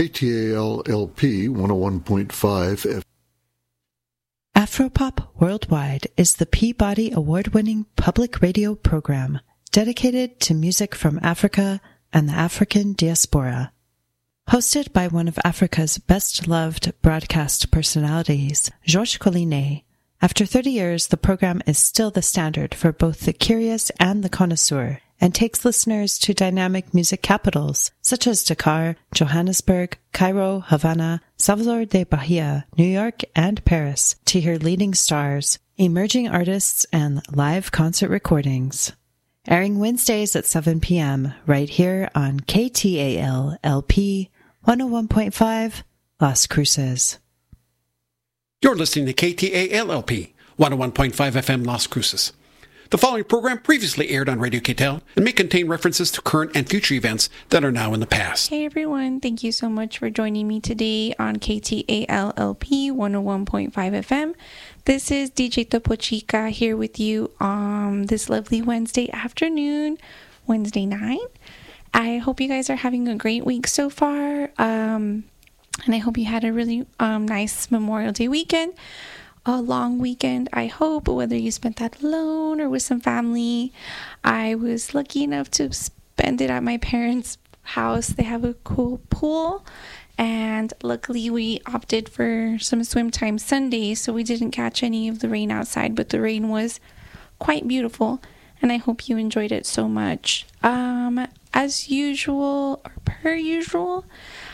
KTAL-LP 101.5 F. Afropop Worldwide is the Peabody Award-winning public radio program dedicated to music from Africa and the African diaspora. Hosted by one of Africa's best-loved broadcast personalities, Georges Collinet, after 30 years, the program is still the standard for both the curious and the connoisseur, and takes listeners to dynamic music capitals such as Dakar, Johannesburg, Cairo, Havana, Salvador de Bahia, New York, and Paris to hear leading stars, emerging artists, and live concert recordings. Airing Wednesdays at 7 p.m. right here on KTAL-LP 101.5 Las Cruces. You're listening to KTAL-LP 101.5 FM Las Cruces. The following program previously aired on Radio KTAL and may contain references to current and future events that are now in the past. Hey everyone, thank you so much for joining me today on KTAL-LP 101.5 FM. This is DJ Topo Chica here with you on this lovely Wednesday afternoon, Wednesday night. I hope you guys are having a great week so far, and I hope you had a really nice Memorial Day weekend. A long weekend, I hope, whether you spent that alone or with some family. I was lucky enough to spend it at my parents' house. They have a cool pool, and luckily we opted for some swim time Sunday, so we didn't catch any of the rain outside, but the rain was quite beautiful, and I hope you enjoyed it so much. As usual, or per usual,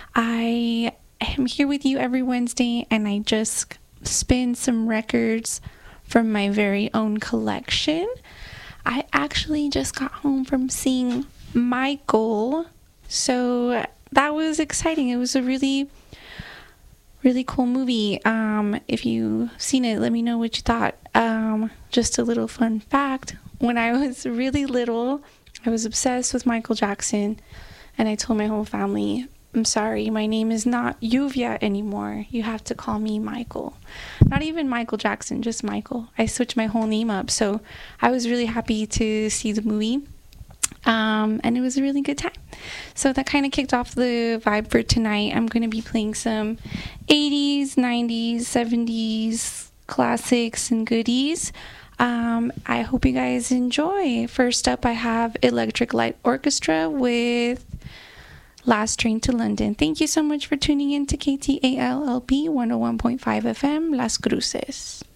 I am here with you every Wednesday, and I just spin some records from my very own collection. I actually just got home from seeing Michael, so that was exciting. It was a really, really cool movie. If you've seen it, let me know what you thought. Just a little fun fact, when I was really little, I was obsessed with Michael Jackson, and I told my whole family, I'm sorry, my name is not Yuvia anymore. You have to call me Michael. Not even Michael Jackson, just Michael. I switched my whole name up. So I was really happy to see the movie. And it was a really good time. So that kind of kicked off the vibe for tonight. I'm going to be playing some 80s, 90s, 70s classics and goodies. I hope you guys enjoy. First up, I have Electric Light Orchestra with Last Train to London. Thank you so much for tuning in to KTAL-LP 101.5 FM Las Cruces.